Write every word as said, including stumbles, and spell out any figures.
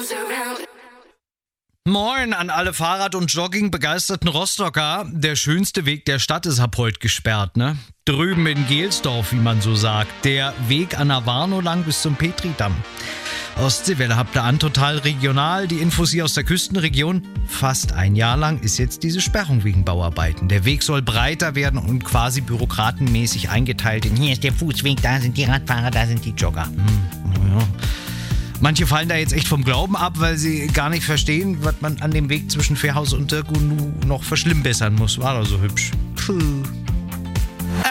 Moin an alle Fahrrad- und Jogging-begeisterten Rostocker. Der schönste Weg der Stadt ist ab heute gesperrt, ne? Drüben in Gelsdorf, wie man so sagt. Der Weg an der Warnow lang bis zum Petridamm. Ostseewelle habt ihr an, total regional. Die Infos hier aus der Küstenregion. Fast ein Jahr lang ist jetzt diese Sperrung wegen Bauarbeiten. Der Weg soll breiter werden und quasi bürokratenmäßig eingeteilt in hier ist der Fußweg, da sind die Radfahrer, da sind die Jogger. Hm, ja. Manche fallen da jetzt echt vom Glauben ab, weil sie gar nicht verstehen, was man an dem Weg zwischen Fährhaus und Dirkunu noch verschlimmbessern muss. War doch so hübsch. Puh.